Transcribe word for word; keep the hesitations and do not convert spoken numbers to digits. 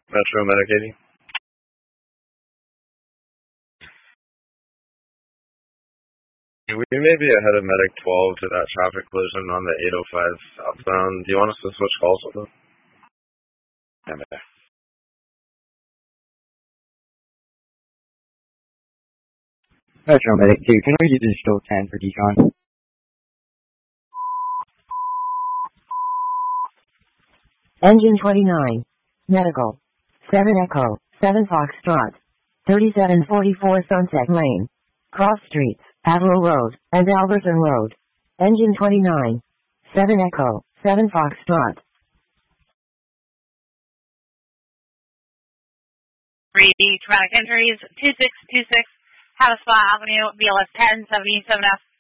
Metro Medic eighty. We may be ahead of Medic twelve to that traffic collision on the eight oh five southbound. Do you want us to switch calls with them? Yeah. Metro Medic two, can we use digital ten for decon? Engine twenty-nine. Medical. seven Echo, seven Foxtrot. thirty-seven forty-four Sunset Lane. Cross Streets, Averill Road, and Alberton Road. Engine twenty-nine. seven Echo, seven Foxtrot. three traffic entries, two six two six, Houseplat Avenue, B L S ten seventy-seven F.